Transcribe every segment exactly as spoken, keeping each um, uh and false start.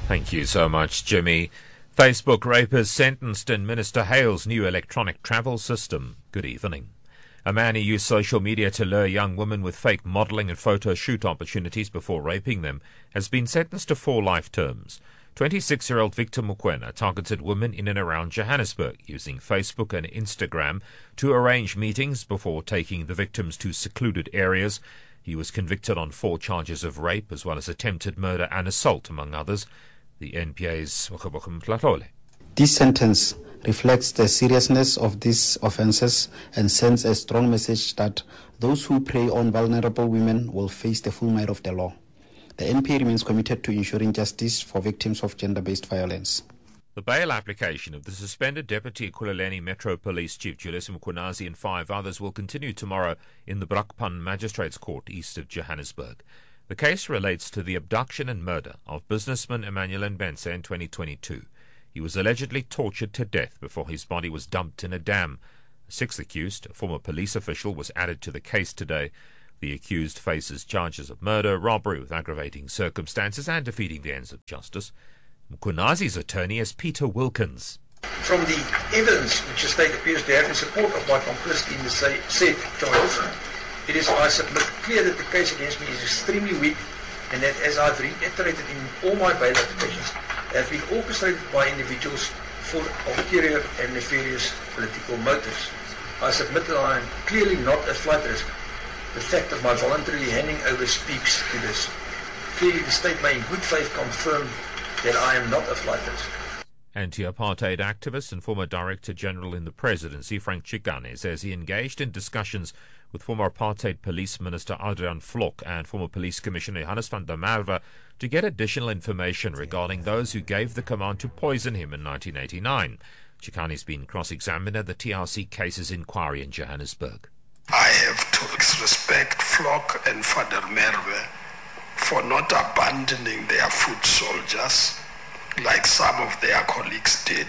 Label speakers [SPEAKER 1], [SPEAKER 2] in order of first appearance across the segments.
[SPEAKER 1] Thank you so much, Jimmy. Facebook rapist sentenced in Minister Hale's new electronic travel system. Good evening. A man who used social media to lure young women with fake modelling and photo shoot opportunities before raping them has been sentenced to four life terms. twenty-six-year-old Victor Mokoena targeted women in and around Johannesburg using Facebook and Instagram to arrange meetings before taking the victims to secluded areas. He was convicted on four charges of rape as well as attempted murder and assault, among others. The N P A's Mokoboko Mtlatlole.
[SPEAKER 2] This sentence reflects the seriousness of these offences and sends a strong message that those who prey on vulnerable women will face the full might of the law. The N P A remains committed to ensuring justice for victims of gender-based violence.
[SPEAKER 1] The bail application of the suspended Deputy Ekurhuleni Metro Police Chief Julius Mkhwanazi and five others will continue tomorrow in the Brakpan Magistrates Court east of Johannesburg. The case relates to the abduction and murder of businessman Emmanuel Mbense in twenty twenty-two. He was allegedly tortured to death before his body was dumped in a dam. A sixth accused, a former police official, was added to the case today. The accused faces charges of murder, robbery with aggravating circumstances, and defeating the ends of justice. Mkhwanazi's attorney is Peter Wilkins.
[SPEAKER 3] From the evidence which the state appears to have in support of my complicity in the say, said charges, it is, I submit, clear that the case against me is extremely weak and that, as I've reiterated in all my bail applications, have been orchestrated by individuals for ulterior and nefarious political motives. I submit that I am clearly not a flight risk. The fact of my voluntarily handing over speaks to this. Clearly the state may in good faith confirm that I am not a flight risk.
[SPEAKER 1] Anti-apartheid activist and former Director General in the Presidency, Frank Chikane, says he engaged in discussions with former Apartheid Police Minister Adrian Vlok and former Police Commissioner Johannes van der Merwe to get additional information regarding those who gave the command to poison him in nineteen eighty-nine. Chikane's been cross-examined at the T R C cases inquiry in Johannesburg.
[SPEAKER 4] I have to respect Vlok and van der Merwe for not abandoning their foot soldiers like some of their colleagues did.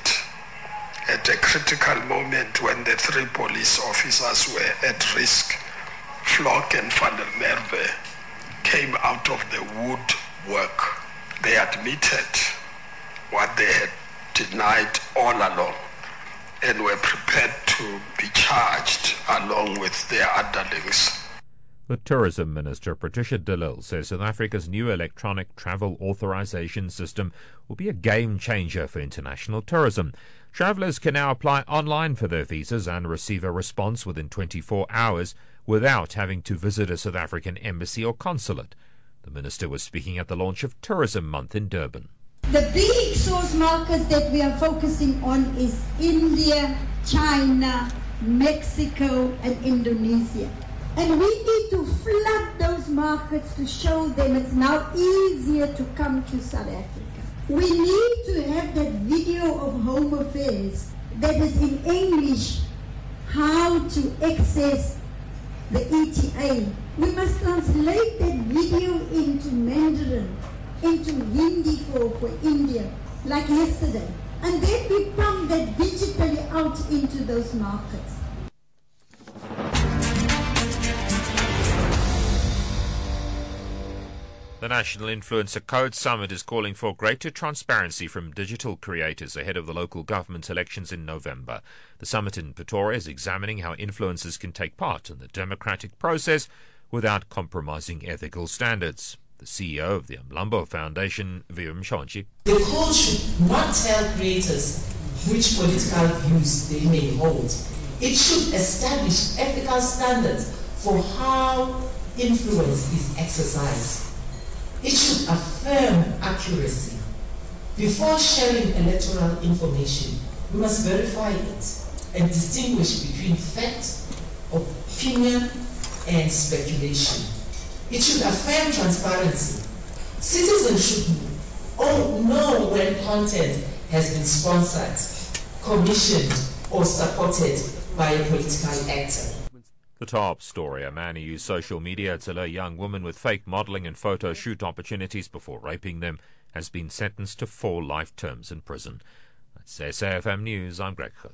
[SPEAKER 4] At a critical moment when the three police officers were at risk, Vlok and van der Merwe came out of the woodwork. They admitted what they had denied all along and were prepared to be charged along with their underlings.
[SPEAKER 1] The Tourism Minister, Patricia de Lille, says South Africa's new electronic travel authorization system will be a game changer for international tourism. Travellers can now apply online for their visas and receive a response within twenty-four hours without having to visit a South African embassy or consulate. The Minister was speaking at the launch of Tourism Month in Durban.
[SPEAKER 5] The big source markets that we are focusing on is India, China, Mexico and Indonesia. And we need to flood those markets to show them it's now easier to come to South Africa. We need to have that video of Home Affairs that is in English, how to access the E T A. We must translate that video into Mandarin, into Hindi for, for India, like yesterday. And then we pump that digitally out into those markets.
[SPEAKER 1] The National Influencer Code Summit is calling for greater transparency from digital creators ahead of the local government elections in November. The summit in Pretoria is examining how influencers can take part in the democratic process without compromising ethical standards. The C E O of the Mlambo Foundation, Viva Mshonchi.
[SPEAKER 6] The code should not tell creators which political views they may hold. It should establish ethical standards for how influence is exercised. It should affirm accuracy. Before sharing electoral information, we must verify it and distinguish between fact, opinion, and speculation. It should affirm transparency. Citizens should all know when content has been sponsored, commissioned, or supported by a political actor.
[SPEAKER 1] The top story, a man who used social media to lure young women with fake modelling and photo shoot opportunities before raping them, has been sentenced to four life terms in prison. That's S A F M News, I'm Greg Huss.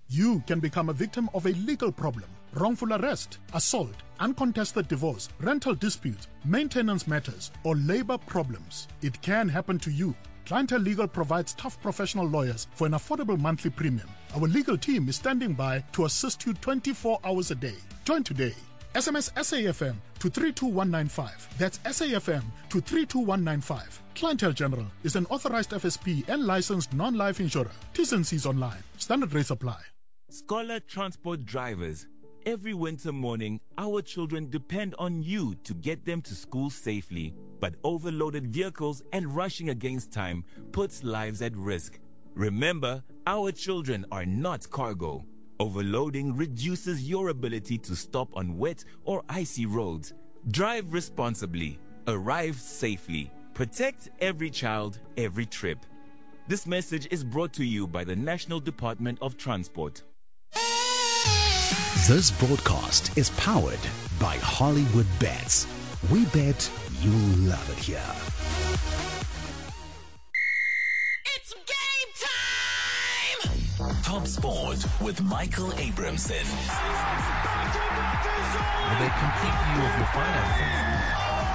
[SPEAKER 7] You can become a victim of a legal problem, wrongful arrest, assault, uncontested divorce, rental dispute, maintenance matters, or labor problems. It can happen to you. Clientele Legal provides tough professional lawyers for an affordable monthly premium. Our legal team is standing by to assist you twenty-four hours a day. Join today. S M S S A F M to three two one nine five. That's S A F M to three two one nine five. Clientele General is an authorized F S P and licensed non-life insurer. T's and C's online. Standard rates apply.
[SPEAKER 8] Scholar Transport drivers, every winter morning, our children depend on you to get them to school safely. But overloaded vehicles and rushing against time puts lives at risk. Remember, our children are not cargo. Overloading reduces your ability to stop on wet or icy roads. Drive responsibly. Arrive safely. Protect every child, every trip. This message is brought to you by the National Department of Transport.
[SPEAKER 9] This broadcast is powered by Hollywood Bets. We bet you'll love it here.
[SPEAKER 10] It's game time!
[SPEAKER 9] Top Sport with Michael Abramson.
[SPEAKER 11] With a complete view of your finances.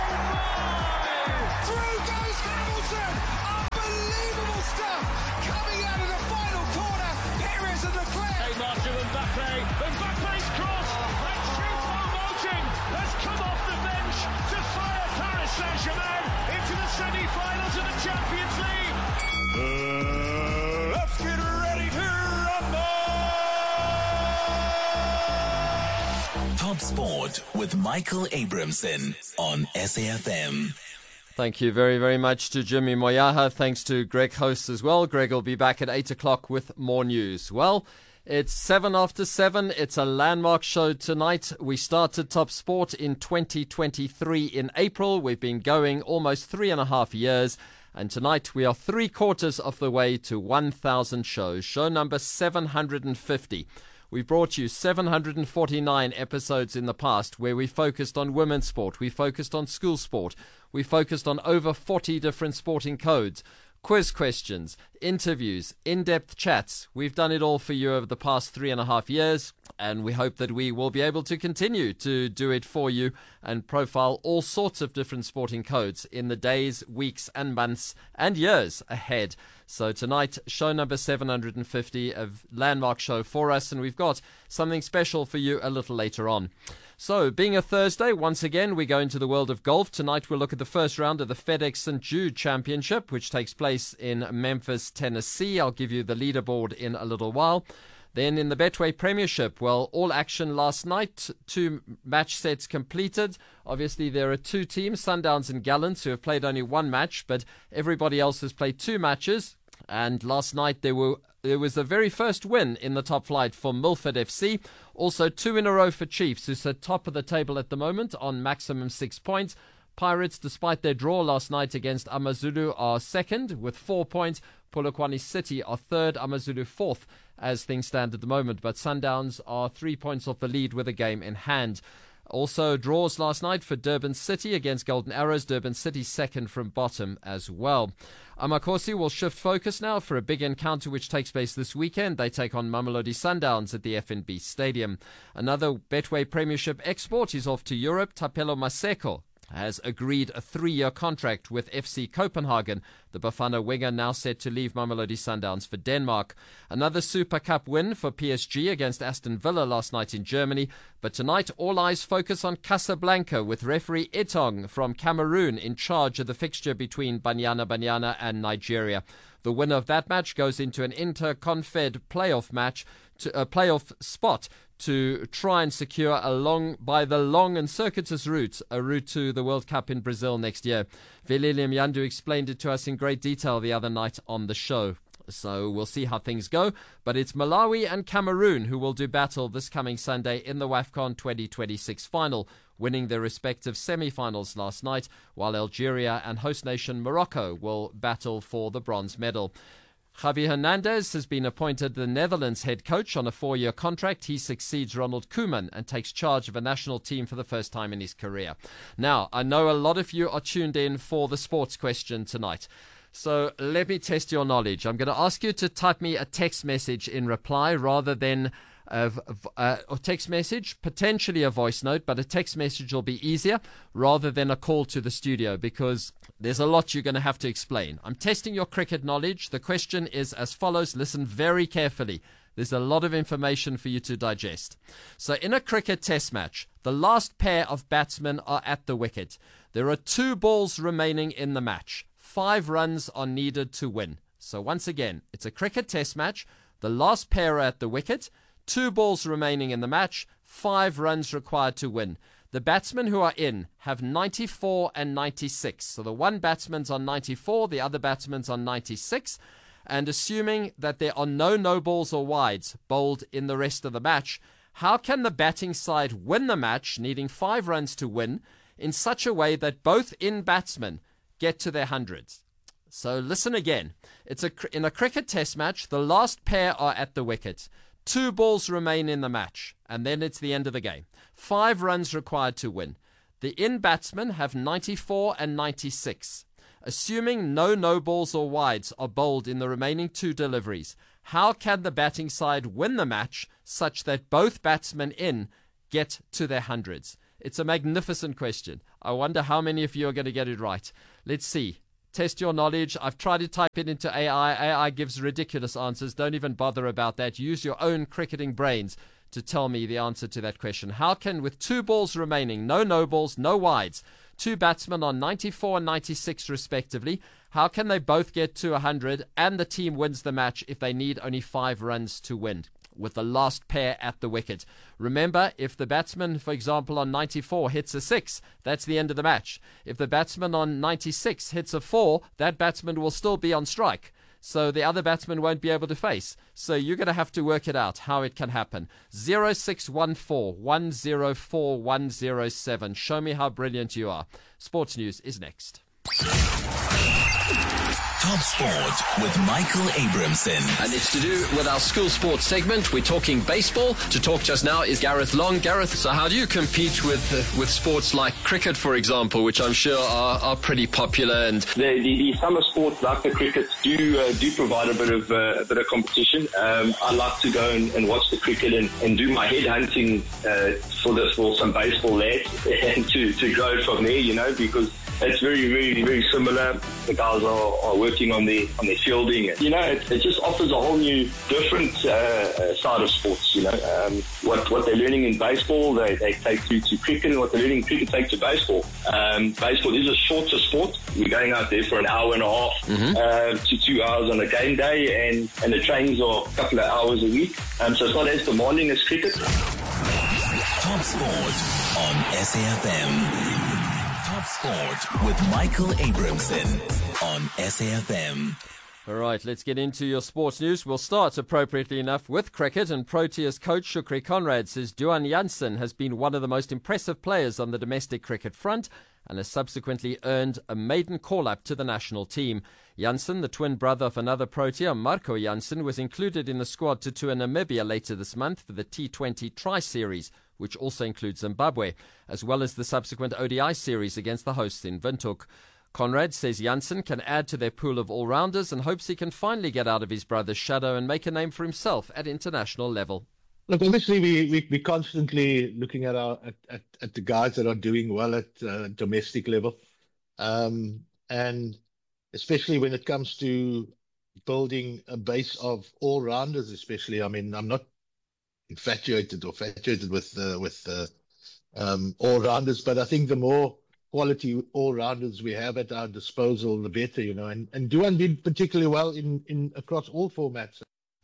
[SPEAKER 10] Through goes Hamilton! Unbelievable stuff! Coming out of the final corner, Perez and Leclerc!
[SPEAKER 12] Hey, Marshall and Mbappe, Mbappe's cross, and Choupo-Moting has come off the bench to fire Paris Saint-Germain into the semi-finals of the Champions League. Uh, let's get ready to rumble!
[SPEAKER 9] Top Sport with Michael Abramson on S A F M.
[SPEAKER 13] Thank you very, very much to Jimmy Moyaha. Thanks to Greg Host as well. Greg will be back at eight o'clock with more news. Well, it's seven after seven. It's a landmark show tonight. We started Top Sport in twenty twenty-three in April. We've been going almost three and a half years. And tonight we are three quarters of the way to one thousand shows. Show number seven hundred fifty. We've brought you seven hundred forty-nine episodes in the past where we focused on women's sport, we focused on school sport, we focused on over forty different sporting codes, quiz questions, interviews, in-depth chats. We've done it all for you over the past three and a half years, and we hope that we will be able to continue to do it for you and profile all sorts of different sporting codes in the days, weeks, and months and years ahead. So tonight, show number seven hundred fifty, a landmark show for us, and we've got something special for you a little later on. So, being a Thursday, once again, we go into the world of golf. Tonight, we'll look at the first round of the FedEx Saint Jude Championship, which takes place in Memphis, Tennessee. I'll give you the leaderboard in a little while. Then in the Betway Premiership, well, all action last night, two match sets completed. Obviously, there are two teams, Sundowns and Gallants, who have played only one match, but everybody else has played two matches. And last night, there were there was the very first win in the top flight for Milford F C. Also, two in a row for Chiefs, who sit top of the table at the moment on maximum six points. Pirates, despite their draw last night against Amazulu, are second with four points. Polokwane City are third, Amazulu fourth as things stand at the moment. But Sundowns are three points off the lead with a game in hand. Also, draws last night for Durban City against Golden Arrows. Durban City second from bottom as well. Amakosi will shift focus now for a big encounter which takes place this weekend. They take on Mamelodi Sundowns at the F N B Stadium. Another Betway Premiership export is off to Europe. Tapelo Maseko has agreed a three-year contract with F C Copenhagen. The Bafana winger now set to leave Mamelodi Sundowns for Denmark. Another Super Cup win for P S G against Aston Villa last night in Germany. But tonight, all eyes focus on Casablanca with referee Etong from Cameroon in charge of the fixture between Banyana Banyana and Nigeria. The winner of that match goes into an Inter-Confed playoff match, to a playoff spot to try and secure a long, by the long and circuitous route, a route to the World Cup in Brazil next year. Velile Myandu explained it to us in great detail the other night on the show. So we'll see how things go. But it's Malawi and Cameroon who will do battle this coming Sunday in the WAFCON twenty twenty-six final, winning their respective semi-finals last night, while Algeria and host nation Morocco will battle for the bronze medal. Javi Hernandez has been appointed the Netherlands head coach on a four-year contract. He succeeds Ronald Koeman and takes charge of a national team for the first time in his career. Now, I know a lot of you are tuned in for the sports question tonight. So let me test your knowledge. I'm going to ask you to type me a text message in reply rather than a, a, a text message, potentially a voice note, but a text message will be easier rather than a call to the studio because there's a lot you're going to have to explain. I'm testing your cricket knowledge. The question is as follows. Listen very carefully. There's a lot of information for you to digest. So in a cricket test match, the last pair of batsmen are at the wicket. There are two balls remaining in the match. Five runs are needed to win. So once again, it's a cricket test match. The last pair are at the wicket. Two balls remaining in the match. Five runs required to win. The batsmen who are in have ninety-four and ninety-six. So the one batsman's on ninety-four, the other batsman's on ninety-six. And assuming that there are no no balls or wides bowled in the rest of the match, how can the batting side win the match, needing five runs to win, in such a way that both in batsmen get to their hundreds? So listen again. It's a in a cricket test match, the last pair are at the wicket. Two balls remain in the match, and then it's the end of the game. Five runs required to win. The in batsmen have ninety-four and ninety-six. Assuming no no balls or wides are bowled in the remaining two deliveries, how can the batting side win the match such that both batsmen in get to their hundreds? It's a magnificent question. I wonder how many of you are going to get it right. Let's see. Test your knowledge. I've tried to type it into A I. A I gives ridiculous answers. Don't even bother about that. Use your own cricketing brains to tell me the answer to that question. How can, with two balls remaining, no no balls, no wides, two batsmen on ninety-four and ninety-six respectively, how can they both get to one hundred and the team wins the match if they need only five runs to win, with the last pair at the wicket? Remember, if the batsman, for example, on ninety-four hits a six, that's the end of the match. If the batsman on ninety-six hits a four, that batsman will still be on strike. So the other batsman won't be able to face. So you're going to have to work it out, how it can happen. zero six one four, one zero four, one zero seven. Show me how brilliant you are. Sports News is next.
[SPEAKER 14] Top Sport with Michael Abramson.
[SPEAKER 15] And it's to do with our school sports segment. We're talking baseball. To talk just now is Gareth Long. Gareth, so how do you compete with uh, with sports like cricket, for example, which I'm sure are, are pretty popular? And
[SPEAKER 16] the, the, the summer sports like the cricket do uh, do provide a bit of uh, a bit of competition. Um, I like to go and, and watch the cricket and, and do my head hunting uh, for the, for some baseball lads and to, to grow from there, you know, because it's very, very, very similar. The guys are, are working on their on their fielding. You know, it, it just offers a whole new, different uh, side of sports. You know, um, what what they're learning in baseball, they, they take to, to cricket, and what they're learning in cricket take to baseball. Um, baseball is a shorter sport. We're going out there for an hour and a half mm-hmm. uh, to two hours on a game day, and, and the trainings are a couple of hours a week. Um, so it's not as demanding as cricket.
[SPEAKER 14] Top Sport on S A F M. Top Sport with Michael Abramson on S A F M.
[SPEAKER 13] All right, let's get into your sports news. We'll start, appropriately enough, with cricket. And Proteas coach Shukri Conrad says Duan Jansen has been one of the most impressive players on the domestic cricket front and has subsequently earned a maiden call-up to the national team. Jansen, the twin brother of another Protea, Marco Jansen, was included in the squad to tour Namibia later this month for the T twenty Tri-Series, which also includes Zimbabwe, as well as the subsequent O D I series against the hosts in Windhoek. Conrad says Jansen can add to their pool of all-rounders and hopes he can finally get out of his brother's shadow and make a name for himself at international level.
[SPEAKER 17] Look, obviously we, we, we're constantly looking at, our, at, at, at the guys that are doing well at uh, domestic level. Um, and especially when it comes to building a base of all-rounders especially. I mean, I'm not infatuated or infatuated with uh, with uh, um, all-rounders, but I think the more quality all-rounders we have at our disposal, the better, you know. And, and Duan did particularly well in, in across all formats.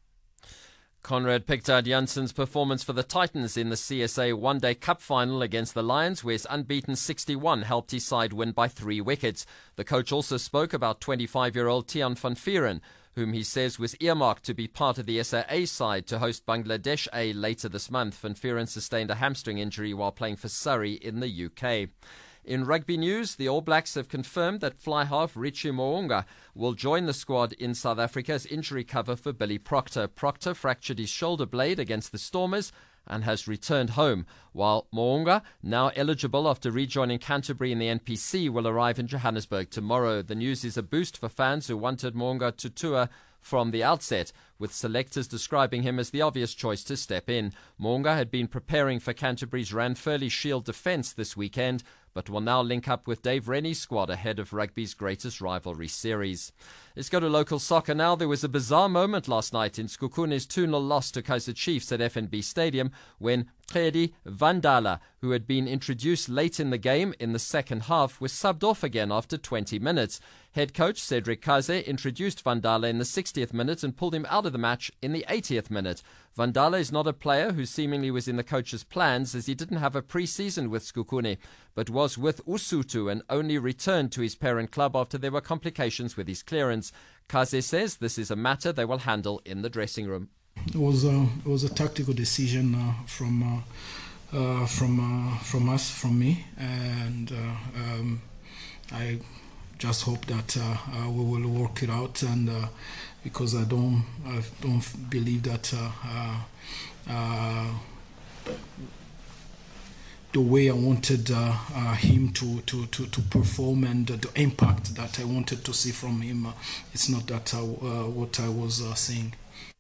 [SPEAKER 13] Conrad picked out Jansen's performance for the Titans in the C S A One Day Cup final against the Lions, where his unbeaten sixty-one helped his side win by three wickets. The coach also spoke about twenty-five-year-old Tiaan van Vuuren, whom he says was earmarked to be part of the S A A side to host Bangladesh A later this month. Van Vuuren sustained a hamstring injury while playing for Surrey in the U K. In rugby news, the All Blacks have confirmed that fly half Richie Mo'unga will join the squad in South Africa as injury cover for Billy Proctor. Proctor fractured his shoulder blade against the Stormers and has returned home, while Mo'unga, now eligible after rejoining Canterbury in the N P C, will arrive in Johannesburg tomorrow. The news is a boost for fans who wanted Mo'unga to tour from the outset, with selectors describing him as the obvious choice to step in. Mo'unga had been preparing for Canterbury's Ranfurly Shield defence this weekend, but will now link up with Dave Rennie's squad ahead of rugby's greatest rivalry series. Let's go to local soccer now. There was a bizarre moment last night in Skukune's two nil loss to Kaizer Chiefs at F N B Stadium when Khedi Vandala, who had been introduced late in the game in the second half, was subbed off again after twenty minutes. Head coach Cedric Kaze introduced Vandala in the sixtieth minute and pulled him out of the match in the eightieth minute. Vandala is not a player who seemingly was in the coach's plans, as he didn't have a pre-season with Sekhukhune, but was with Usutu and only returned to his parent club after there were complications with his clearance. Kaze says this is a matter they will handle in the dressing room.
[SPEAKER 18] It was a, it was a tactical decision uh, from uh, uh, from uh, from us, from me, and uh, um, I just hope that uh, uh, we will work it out. And uh, because I don't, I don't believe that uh, uh, uh, the way I wanted uh, uh, him to, to, to, to perform and uh, the impact that I wanted to see from him, uh, it's not that uh, uh, what I was uh, saying.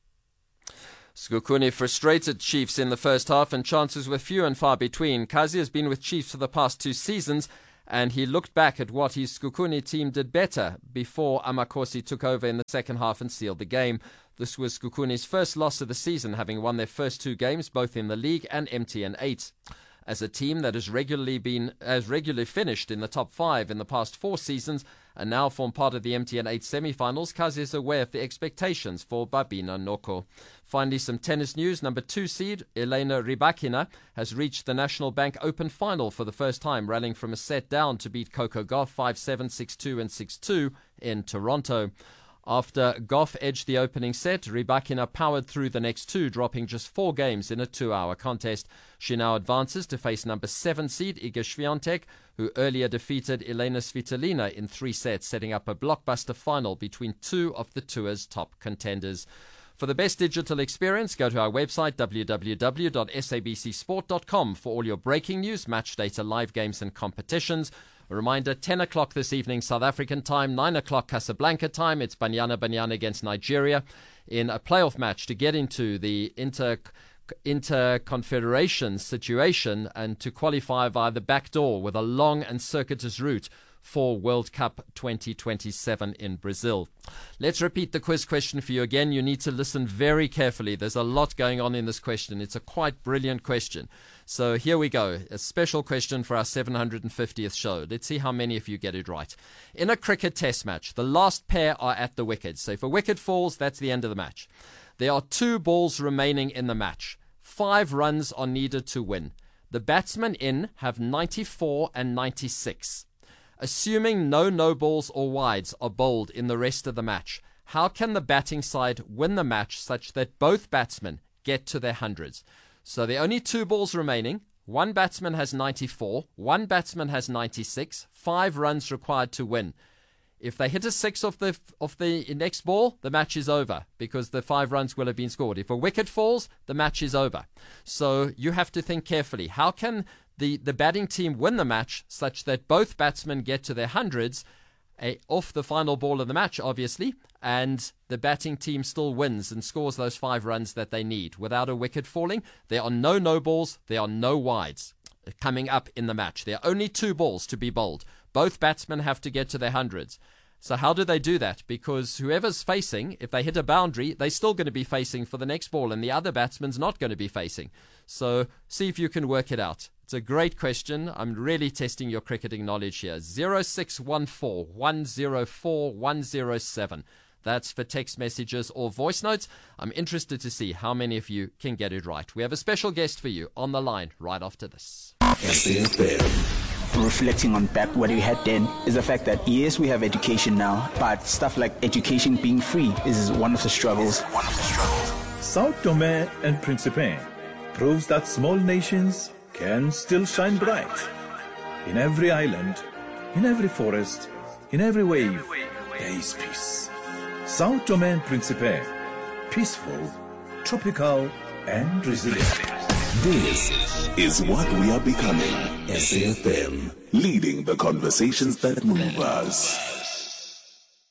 [SPEAKER 13] Sekhukhune frustrated Chiefs in the first half and chances were few and far between. Kazi has been with Chiefs for the past two seasons and he looked back at what his Sekhukhune team did better before Amakosi took over in the second half and sealed the game. This was Sekukhune's first loss of the season, having won their first two games both in the league and M T N eight. As a team that has regularly been has regularly finished in the top five in the past four seasons and now form part of the M T N eight semi-finals, Kazi is aware of the expectations for Babina Noko. Finally, some tennis news. Number two seed Elena Rybakina has reached the National Bank Open final for the first time, rallying from a set down to beat Coco Gauff five seven, six two and six two in Toronto. After Gauff edged the opening set, Rybakina powered through the next two, dropping just four games in a two-hour contest. She now advances to face number seven seed Iga Swiatek, who earlier defeated Elena Svitolina in three sets, setting up a blockbuster final between two of the tour's top contenders. For the best digital experience, go to our website w w w dot s a b c sport dot com for all your breaking news, match data, live games and competitions. A reminder, ten o'clock this evening South African time, nine o'clock Casablanca time. It's Banyana Banyana against Nigeria in a playoff match to get into the inter inter-confederation situation and to qualify via the back door with a long and circuitous route for World Cup twenty twenty-seven in Brazil. Let's repeat the quiz question for you again. You need to listen very carefully. There's a lot going on in this question. It's a quite brilliant question. So here we go. A special question for our seven hundred fiftieth show. Let's see how many of you get it right. In a cricket test match, the last pair are at the wicket. So if a wicket falls, that's the end of the match. There are two balls remaining in the match. Five runs are needed to win. The batsmen in have ninety-four and ninety-six. Assuming no no-balls or wides are bowled in the rest of the match, how can the batting side win the match such that both batsmen get to their hundreds? So there are only two balls remaining. One batsman has ninety-four, one batsman has ninety-six, five runs required to win. If they hit a six off the off the next ball, the match is over because the five runs will have been scored. If a wicket falls, the match is over. So you have to think carefully. How can the, the batting team win the match such that both batsmen get to their hundreds a, off the final ball of the match, obviously, and the batting team still wins and scores those five runs that they need without a wicket falling? There are no no balls, there are no wides coming up in the match. There are only two balls to be bowled. Both batsmen have to get to their hundreds. So how do they do that? Because whoever's facing, if they hit a boundary, they're still going to be facing for the next ball and the other batsman's not going to be facing. So see if you can work it out. It's a great question. I'm really testing your cricketing knowledge here. zero six one four, one zero four, one zero seven. That's for text messages or voice notes. I'm interested to see how many of you can get it right. We have a special guest for you on the line right after this.
[SPEAKER 19] Reflecting on back what we had then is the fact that yes, we have education now, but stuff like education being free is one of the struggles. One of the struggles.
[SPEAKER 20] Sao Tome and Principe proves that small nations can still shine bright. In every island, in every forest, in every wave, there is peace. Sao Tome and Principe, peaceful, tropical, and resilient.
[SPEAKER 14] This is what we are becoming. S A F M, leading the conversations that move us.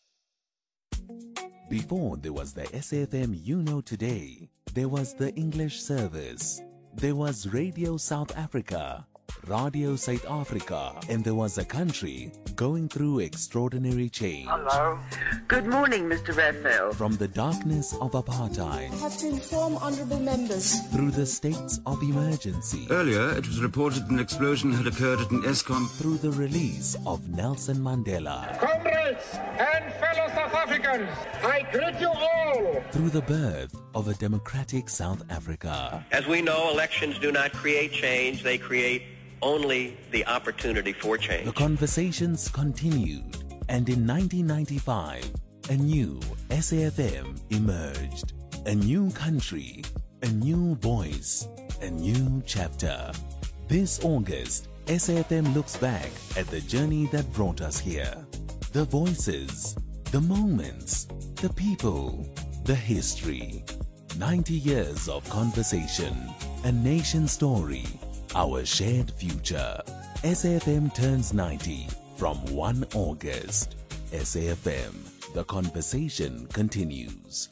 [SPEAKER 14] Before there was the S A F M you know today, there was the English service. There was Radio South Africa, Radio South Africa, and there was a country going through extraordinary change.
[SPEAKER 21] Hello. Good morning, Mister Raphael.
[SPEAKER 14] From the darkness of apartheid
[SPEAKER 21] I have to inform honourable members.
[SPEAKER 14] through the states of emergency,
[SPEAKER 22] Earlier, it was reported an explosion had occurred at an ESCOM.
[SPEAKER 14] through the release of Nelson Mandela,
[SPEAKER 23] Comrades and fellow South Africans, I greet you all.
[SPEAKER 14] through the birth of a democratic South Africa.
[SPEAKER 24] As we know, elections do not create change, they create only the opportunity for change.
[SPEAKER 14] The conversations continued, and in nineteen ninety-five, a new S A F M emerged. A new country, a new voice, a new chapter. This August, S A F M looks back at the journey that brought us here. The voices, the moments, the people, the history. ninety years of conversation, a nation story, our shared future. S A F M turns ninety from first of August. S A F M, the conversation continues.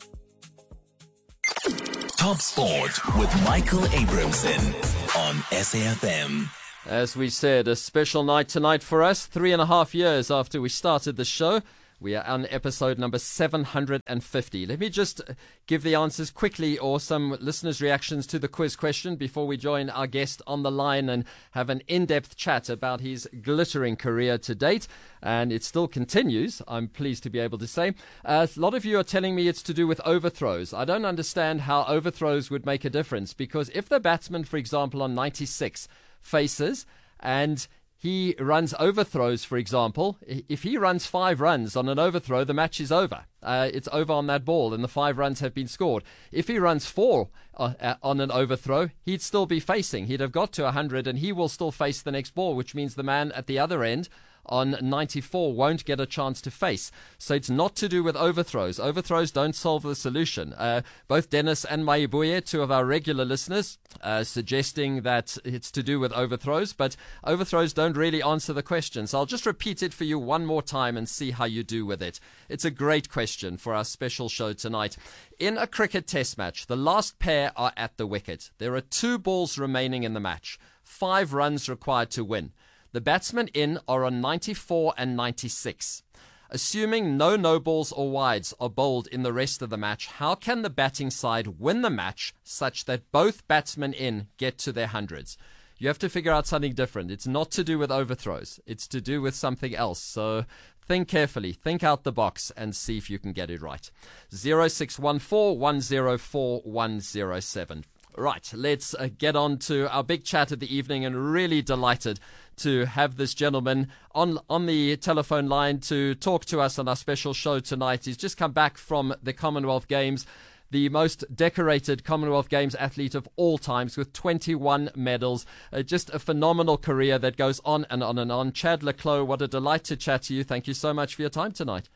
[SPEAKER 14] Top Sport with Michael Abramson on S A F M.
[SPEAKER 13] As we said, a special night tonight for us. Three and a half years after we started the show, we are on episode number seven hundred fifty. Let me just give the answers quickly or some listeners' reactions to the quiz question before we join our guest on the line and have an in-depth chat about his glittering career to date. And it still continues, I'm pleased to be able to say. Uh, a lot of you are telling me it's to do with overthrows. I don't understand how overthrows would make a difference, because if the batsman, for example, on ninety-six faces and he runs overthrows, for example, if he runs five runs on an overthrow, the match is over. Uh, it's over on that ball and the five runs have been scored. If he runs four uh, uh, on an overthrow, he'd still be facing. He'd have got to one hundred and he will still face the next ball, which means the man at the other end on ninety-four won't get a chance to face. So it's not to do with overthrows. Overthrows don't solve the solution. Uh, both Dennis and Maibuye, two of our regular listeners, uh, suggesting that it's to do with overthrows, but overthrows don't really answer the question. So I'll just repeat it for you one more time and see how you do with it. It's a great question for our special show tonight. In a cricket test match, the last pair are at the wicket. There are two balls remaining in the match. Five runs required to win. The batsmen in are on ninety-four and ninety-six. Assuming no no-balls or wides are bowled in the rest of the match, how can the batting side win the match such that both batsmen in get to their hundreds? You have to figure out something different. It's not to do with overthrows. It's to do with something else. So think carefully, think out the box and see if you can get it right. zero six one four, one zero four, one zero seven. Right, let's uh, get on to our big chat of the evening, and really delighted to have this gentleman on on the telephone line to talk to us on our special show tonight. He's just come back from the Commonwealth Games, the most decorated Commonwealth Games athlete of all times with twenty-one medals. Uh, just a phenomenal career that goes on and on and on. Chad le Clos, what a delight to chat to you. Thank you so much for your time tonight.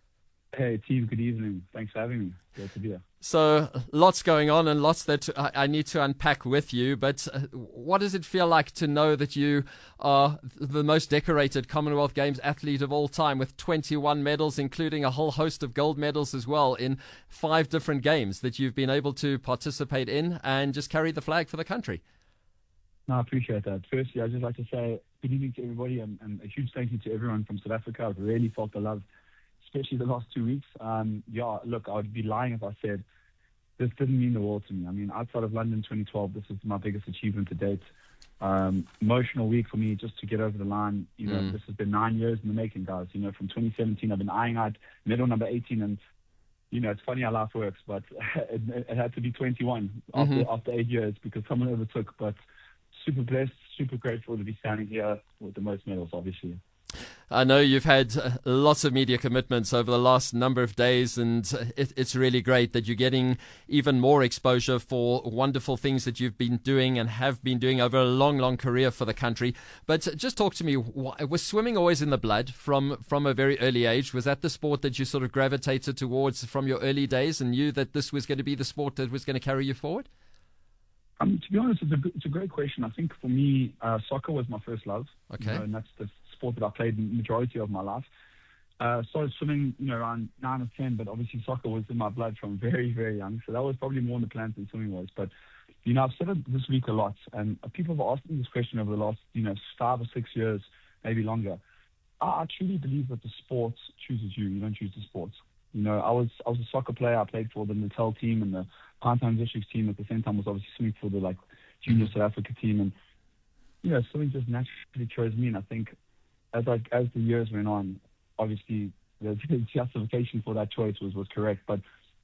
[SPEAKER 25] Hey, team, good evening. Thanks for having me. Great to be here.
[SPEAKER 13] So, lots going on and lots that I, I need to unpack with you, but uh, what does it feel like to know that you are the most decorated Commonwealth Games athlete of all time with twenty-one medals, including a whole host of gold medals as well in five different games that you've been able to participate in and just carry the flag for the country?
[SPEAKER 25] No, I appreciate that. Firstly, I'd just like to say good evening to everybody and, and a huge thank you to everyone from South Africa. I've really felt the love, especially the last two weeks. Um, yeah, look, I would be lying if I said this didn't mean the world to me. I mean, outside of London twenty twelve, this is my biggest achievement to date. Um, emotional week for me just to get over the line. You know, mm. This has been nine years in the making, guys. You know, from twenty seventeen, I've been eyeing out medal number eighteen, and you know, it's funny how life works, but it, it had to be twenty-one after, mm-hmm. after eight years because someone overtook. But super blessed, super grateful to be standing here with the most medals, obviously.
[SPEAKER 13] I know you've had uh, lots of media commitments over the last number of days, and it, it's really great that you're getting even more exposure for wonderful things that you've been doing and have been doing over a long, long career for the country. But just talk to me, was swimming always in the blood from, from a very early age? Was that the sport that you sort of gravitated towards from your early days and knew that this was going to be the sport that was going to carry you forward?
[SPEAKER 25] Um, to be honest, it's a, it's a great question. I think for me, uh, soccer was my first love.
[SPEAKER 13] Okay.
[SPEAKER 25] You know, and that's the sport that I played the majority of my life. Uh, started swimming, you know, around nine or ten, but obviously soccer was in my blood from very, very young. So that was probably more in the plans than swimming was. But, you know, I've said it this week a lot, and people have asked me this question over the last, you know, five or six years, maybe longer. I, I truly believe that the sport chooses you. You don't choose the sport. You know, I was I was a soccer player. I played for the Natal team and the Pinetown Districts team. At the same time, was obviously swimming for the like junior South Africa team, and you know, swimming just naturally chose me. And I think as I as the years went on, obviously the justification for that choice was was correct. But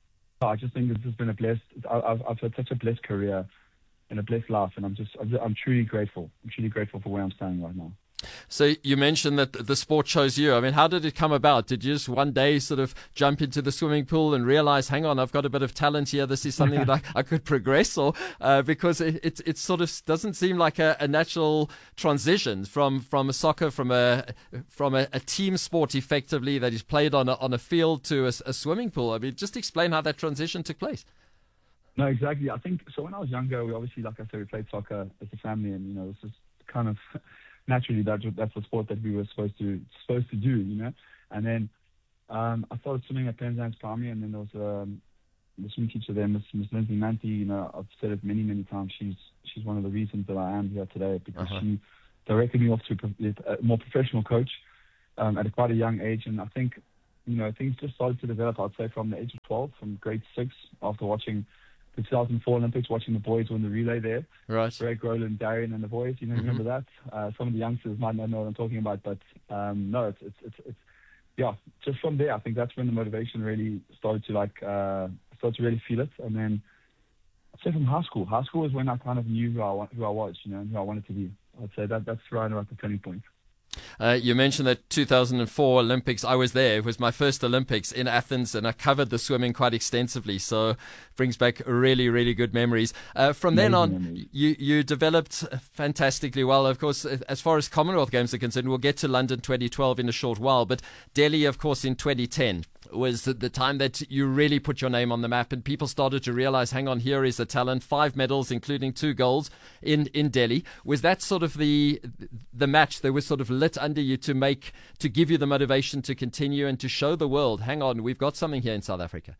[SPEAKER 25] I just think this has been a blessed. I've I've had such a blessed career and a blessed life, and I'm just I'm, just, I'm truly grateful. I'm truly grateful for where I'm standing right now.
[SPEAKER 13] So you mentioned that the sport chose you. I mean, how did it come about? Did you just one day sort of jump into the swimming pool and realize, hang on, I've got a bit of talent here. This is something that I, I could progress, or uh, because it, it it sort of doesn't seem like a, a natural transition from from a soccer, from a from a, a team sport effectively that is played on a, on a field to a, a swimming pool. I mean, just explain how that transition took place.
[SPEAKER 25] No, exactly. I think so. When I was younger, we obviously, like I said, we played soccer as a family, and you know, it's just kind of naturally that that's the sport that we were supposed to supposed to do, you know. And then um, I started swimming at Penzance Primary, and then there was um, the swim teacher there, Miss Miss Lindsay Manty. You know, I've said it many many times. She's she's one of the reasons that I am here today, because uh-huh. she directed me off to a more professional coach um, at a quite a young age. And I think, you know, things just started to develop. I'd say from the age of twelve, from grade six, after watching the two thousand four Olympics, watching the boys win the relay there.
[SPEAKER 13] Right.
[SPEAKER 25] Greg, Roland, Darian, and the boys. You know, mm-hmm. remember that? Uh, some of the youngsters might not know what I'm talking about, but um, no, it's, it's it's it's yeah. Just from there, I think that's when the motivation really started to like uh, started to really feel it. And then I'd say from high school. High school is when I kind of knew who I who I was, you know, and who I wanted to be. I'd say that that's right around the turning point.
[SPEAKER 13] Uh, you mentioned that two thousand four Olympics. I was there. It was my first Olympics in Athens, and I covered the swimming quite extensively. So it brings back really, really good memories. Uh, from then on, you, you developed fantastically well. Of course, as far as Commonwealth Games are concerned, we'll get to London twenty twelve in a short while. But Delhi, of course, in twenty ten. Was the time that you really put your name on the map, and people started to realize, hang on, here is a talent. Five medals, including two golds in, in Delhi. Was that sort of the the match that was sort of lit under you to make to give you the motivation to continue and to show the world, hang on, we've got something here in South Africa?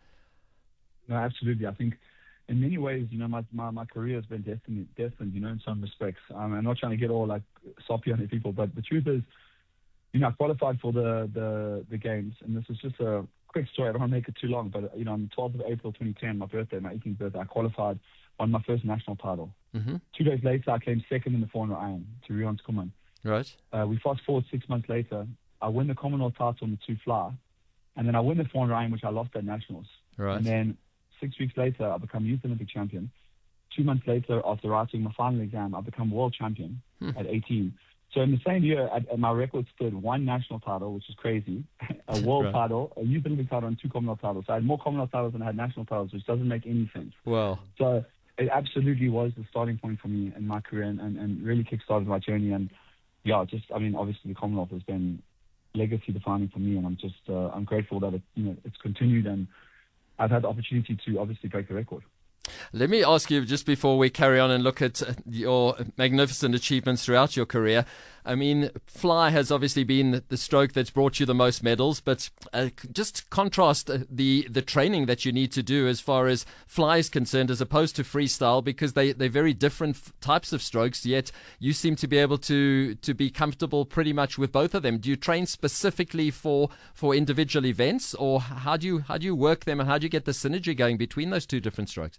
[SPEAKER 25] No, absolutely. I think in many ways, you know, my my, my career has been destined, destined, you know, in some respects. Um, I'm not trying to get all like soppy on the people, but the truth is, you know, I qualified for the, the, the games, and this is just a quick story. I don't want to make it too long, but, you know, on the twelfth of April twenty ten, my birthday, my eighteenth birthday, I qualified, won my first national title.
[SPEAKER 13] Mm-hmm.
[SPEAKER 25] Two days later, I came second in the four hundred iron to Rion Skuman.
[SPEAKER 13] Right.
[SPEAKER 25] Uh, we fast forward six months later, I win the Commonwealth title on the two fly, and then I win the four hundred iron, which I lost at nationals.
[SPEAKER 13] Right.
[SPEAKER 25] And then six weeks later, I become youth Olympic champion. Two months later, after writing my final exam, I become world champion hmm. at eighteen. So in the same year, at, at my record stood one national title, which is crazy, a world
[SPEAKER 13] right.
[SPEAKER 25] title, a youth Olympic title, and two Commonwealth titles. So I had more Commonwealth titles than I had national titles, which doesn't make any sense.
[SPEAKER 13] Wow.
[SPEAKER 25] So it absolutely was the starting point for me in my career, and, and, and really kick-started my journey. And yeah, just, I mean, obviously the Commonwealth has been legacy defining for me, and I'm just, uh, I'm grateful that it, you know, it's continued, and I've had the opportunity to obviously break the record.
[SPEAKER 13] Let me ask you, just before we carry on and look at your magnificent achievements throughout your career, I mean, fly has obviously been the stroke that's brought you the most medals, but uh, just contrast the, the training that you need to do as far as fly is concerned as opposed to freestyle, because they, they're very different f- types of strokes, yet you seem to be able to, to be comfortable pretty much with both of them. Do you train specifically for, for individual events, or how do you how do you work them, and how do you get the synergy going between those two different strokes?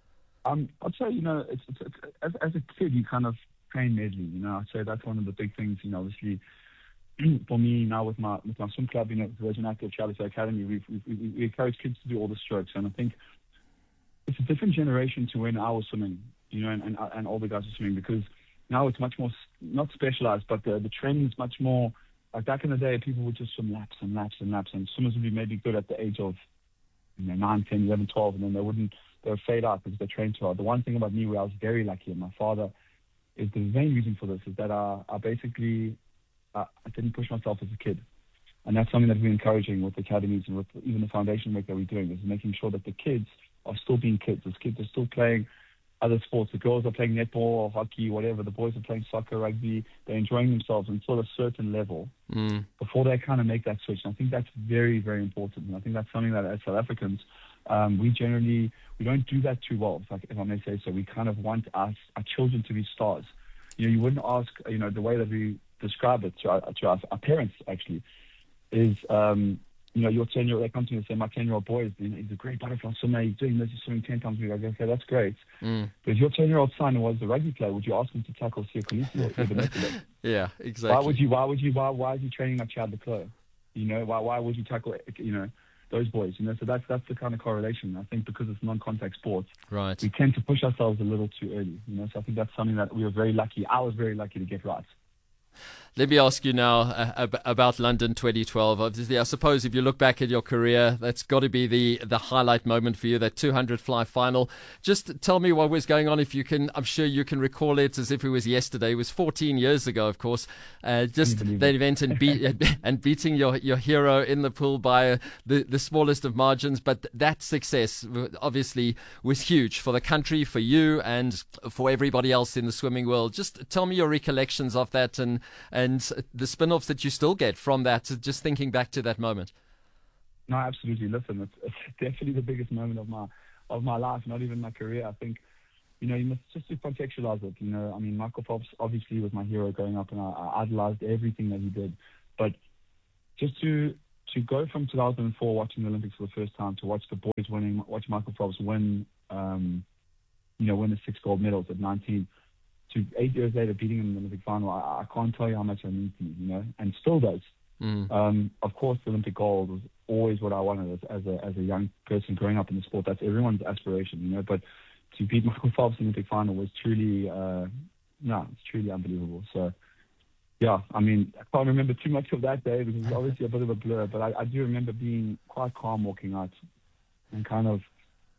[SPEAKER 25] Um, I'd say, you know, it's, it's, it's, as, as a kid, you kind of train medley, you know. I'd say that's one of the big things, you know, obviously, for me now with my with my swim club, you know, Virgin Active Charity Academy, we we we encourage kids to do all the strokes. And I think it's a different generation to when I was swimming, you know, and, and, and all the guys are swimming, because now it's much more, not specialized, but the, the training is much more, like back in the day, people would just swim laps and laps and laps, and swimmers would be maybe good at the age of, you know, nine, ten, eleven, twelve, and then they wouldn't, they would fade out because they trained too hard. The one thing about me where I was very lucky, and my father is the main reason for this, is that I, I basically, uh, I didn't push myself as a kid. And that's something that we're encouraging with the academies and with even the foundation work that we're doing, is making sure that the kids are still being kids. Those kids are still playing other sports. The girls are playing netball or hockey, whatever. The boys are playing soccer, rugby. They're enjoying themselves until a certain level
[SPEAKER 13] mm.
[SPEAKER 25] before they kind of make that switch. And I think that's very, very important. And I think that's something that as South Africans, um, we generally, we don't do that too well, if I, if I may say so. We kind of want us, our children to be stars. You know, you wouldn't ask, you know, the way that we describe it to our, to our, our parents, actually, is, um, you know, your ten-year-old, they come to me and say, my ten-year-old boy is you know, he's a great butterfly swimmer, he's doing this, he's swimming ten times a week. I go, okay, that's great.
[SPEAKER 13] Mm.
[SPEAKER 25] But if your ten-year-old son was a rugby player, would you ask him to tackle Sia Khaleesi or Eben Etzebeth?
[SPEAKER 13] Yeah, exactly.
[SPEAKER 25] Why would you, why would you, why, why is he training up Chad Leclerc? You know, why, why would you tackle, you know, those boys? You know, so that's, that's the kind of correlation. I think because it's non-contact sports,
[SPEAKER 13] right,
[SPEAKER 25] we tend to push ourselves a little too early, you know, so I think that's something that we were very lucky. I was very lucky to get right.
[SPEAKER 13] Let me ask you now uh, ab- about London twenty twelve. Obviously, I suppose if you look back at your career, that's got to be the, the highlight moment for you, that two hundred fly final. Just tell me what was going on, if you can. I'm sure you can recall it as if it was yesterday. It was fourteen years ago, of course. Uh, just that event and, be- and beating your, your hero in the pool by uh, the, the smallest of margins. But that success obviously was huge for the country, for you, and for everybody else in the swimming world. Just tell me your recollections of that and and And the spin-offs that you still get from that, just thinking back to that moment.
[SPEAKER 25] No, absolutely. Listen, it's, it's definitely the biggest moment of my of my life, not even my career. I think, you know, you must just to contextualize it. You know, I mean, Michael Phelps obviously was my hero growing up, and I, I idolized everything that he did. But just to to go from two thousand four, watching the Olympics for the first time, to watch the boys winning, watch Michael Phelps win, um, you know, win the six gold medals at nineteen. To eight years later beating him in the Olympic final, I, I can't tell you how much I mean to me, you know, and still does.
[SPEAKER 13] Mm.
[SPEAKER 25] Um, of course, the Olympic gold was always what I wanted as, as a as a young person growing up in the sport. That's everyone's aspiration, you know. But to beat Michael Phelps in the Olympic final was truly, uh, no, it's truly unbelievable. So, yeah, I mean, I can't remember too much of that day because it's obviously a bit of a blur. But I, I do remember being quite calm walking out and kind of.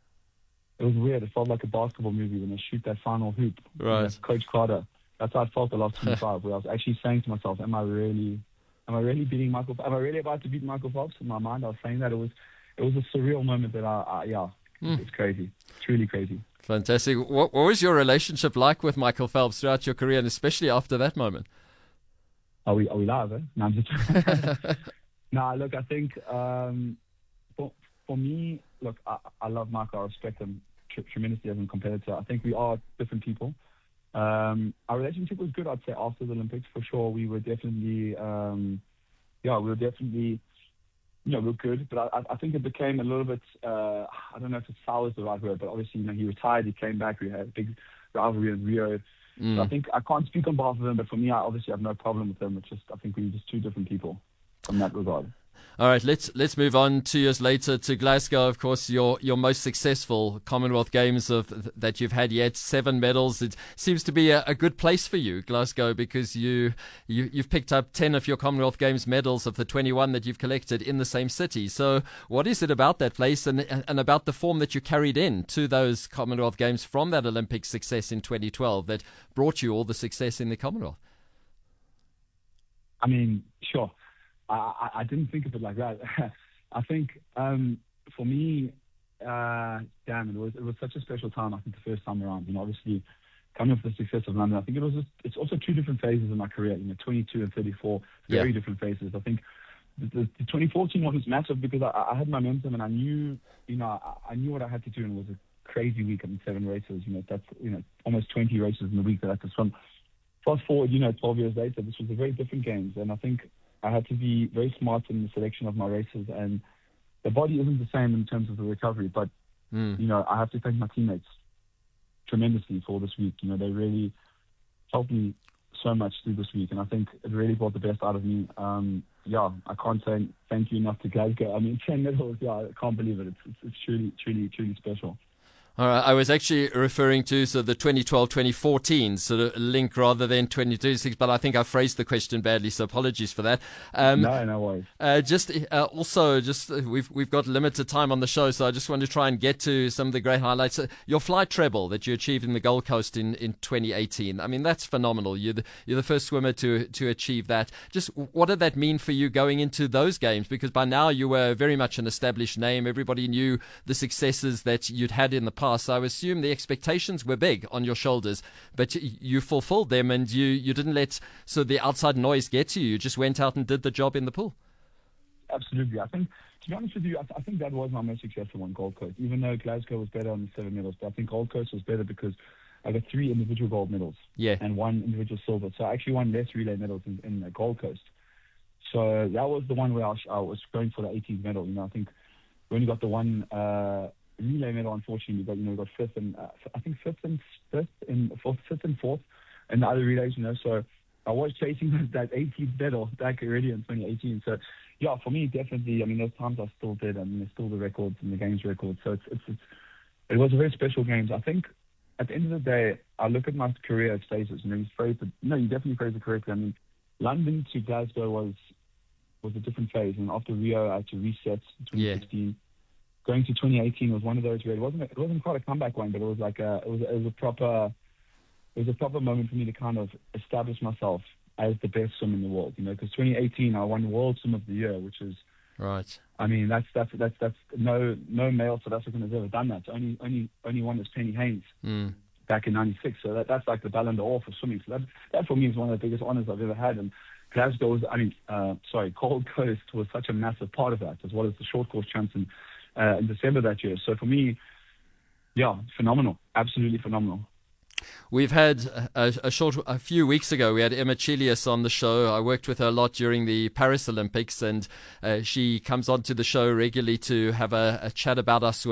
[SPEAKER 25] It was weird. It felt like a basketball movie when they shoot that final hoop.
[SPEAKER 13] Right.
[SPEAKER 25] That's Coach Carter. That's how I felt the last twenty-five, where I was actually saying to myself, am I really, am I really beating Michael, am I really about to beat Michael Phelps? In my mind, I was saying that. It was, it was a surreal moment that I, I yeah, mm. It's crazy. Truly crazy.
[SPEAKER 13] Fantastic. What, what was your relationship like with Michael Phelps throughout your career, and especially after that moment?
[SPEAKER 25] Are we, are we live, eh? No, I'm just... no, look, I think, um, for, for me, look, I, I love Michael. I respect him tremendously as a competitor. I think we are different people. Um, our relationship was good, I'd say, after the Olympics, for sure. We were definitely, um, yeah, we were definitely, you know, we were good. But I, I think it became a little bit, uh, I don't know if sour is the right word, but obviously, you know, he retired, he came back, we had a big rivalry in Rio. Mm. So I think, I can't speak on behalf of him, but for me, I obviously have no problem with him. It's just, I think we're just two different people from that regard.
[SPEAKER 13] All right, let's let's move on two years later to Glasgow. Of course, your your most successful Commonwealth Games of that you've had yet, seven medals. It seems to be a, a good place for you, Glasgow, because you, you you've picked up ten of your Commonwealth Games medals of the twenty-one that you've collected in the same city. So, what is it about that place and and about the form that you carried in to those Commonwealth Games from that Olympic success in twenty twelve that brought you all the success in the Commonwealth?
[SPEAKER 25] I mean, sure. I, I didn't think of it like that. I think um, for me, uh, damn, it was it was such a special time. I think the first time around, you know, obviously coming off the success of London, I think it was just, it's also two different phases in my career. You know, twenty-two and thirty-four, very yeah. different phases. I think the, the, the twenty fourteen one was massive because I, I had momentum and I knew, you know, I, I knew what I had to do, and it was a crazy week. I mean, seven races. You know, that's you know almost twenty races in the week that I had to swim. Fast forward, you know, twelve years later, this was a very different games, and I think I had to be very smart in the selection of my races, and the body isn't the same in terms of the recovery, but,
[SPEAKER 13] mm.
[SPEAKER 25] you know, I have to thank my teammates tremendously for this week. You know, they really helped me so much through this week, and I think it really brought the best out of me. Um, yeah, I can't say thank you enough to Glasgow. I mean, ten medals, yeah, I can't believe it. It's, it's, it's truly, truly, truly special.
[SPEAKER 13] All right, I was actually referring to so the twenty twelve twenty fourteen sort of link rather than twenty twenty-six, but I think I phrased the question badly, so apologies for that.
[SPEAKER 25] Um, no, no worries.
[SPEAKER 13] Uh, just uh, also, just uh, we've we've got limited time on the show, so I just want to try and get to some of the great highlights. Uh, your flight treble that you achieved in the Gold Coast in, in twenty eighteen. I mean, that's phenomenal. You're the, you're the first swimmer to to achieve that. Just what did that mean for you going into those games? Because by now you were very much an established name. Everybody knew the successes that you'd had in the past. pass, I assume the expectations were big on your shoulders, but you fulfilled them, and you, you didn't let so the outside noise get to you. You just went out and did the job in the pool.
[SPEAKER 25] Absolutely. I think, to be honest with you, I, th- I think that was my most successful one, Gold Coast. Even though Glasgow was better on the seven medals, but I think Gold Coast was better because I got three individual gold medals
[SPEAKER 13] yeah.
[SPEAKER 25] and one individual silver. So I actually won less relay medals in, in uh, Gold Coast. So that was the one where I was, I was going for the eighteenth medal. You know, I think we only got the one uh, relay medal, unfortunately, but you know, we got fifth and uh, I think fifth and fifth and fourth, fifth and fourth, in the other relays. You know, so I was chasing that eighteenth medal back already in twenty eighteen. So yeah, for me, definitely. I mean, those times I still did. I mean, there's still the records and the games records. So it's, it's, it's it was a very special games. I think at the end of the day, I look at my career stages. You know, you phrased it. No, you definitely phrased it correctly. I mean, London to Glasgow was. was a different phase, and after Rio I had to reset in twenty sixteen. Yeah. Going to twenty eighteen was one of those where it wasn't it wasn't quite a comeback one, but it was like a it was it was a proper it was a proper moment for me to kind of establish myself as the best swimmer in the world. You know, because twenty eighteen I won World Swim of the Year, which is
[SPEAKER 13] right.
[SPEAKER 25] I mean, that's that's that's that's no no male South African has ever done that. So only only only one is Penny Haynes
[SPEAKER 13] mm.
[SPEAKER 25] back in ninety-six. So that that's like the Ballon d'Or for swimming. So that that for me is one of the biggest honors I've ever had. And Glasgow was, I mean, uh, sorry, Gold Coast was such a massive part of that, as well as the short course champs in, uh, in December that year. So for me, yeah, phenomenal, absolutely phenomenal.
[SPEAKER 13] We've had a, a short, a few weeks ago, we had Emma Chilius on the show. I worked with her a lot during the Paris Olympics, and uh, she comes onto the show regularly to have a, a chat about us